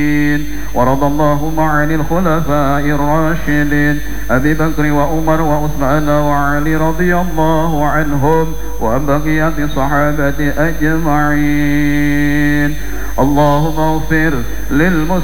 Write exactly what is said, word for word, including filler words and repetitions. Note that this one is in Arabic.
ورضى اللهم عن الخلفاء الراشدين أبي بكر وعمر وعثمان وعلي رضي الله عنهم وعن بقية الصحابة أجمعين. اللهم اغفر للمسلمين